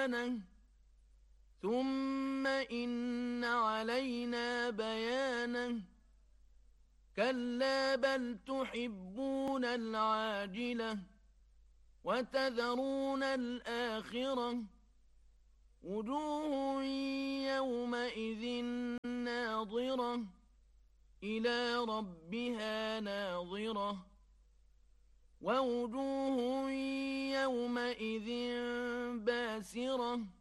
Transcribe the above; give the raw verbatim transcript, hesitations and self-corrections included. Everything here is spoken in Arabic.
ثم إن علينا بيانه كلا بل تحبون العاجلة وتذرون الآخرة وجوه يومئذ ناظرة إلى ربها ناظرة ووجوه يومئذ باسرة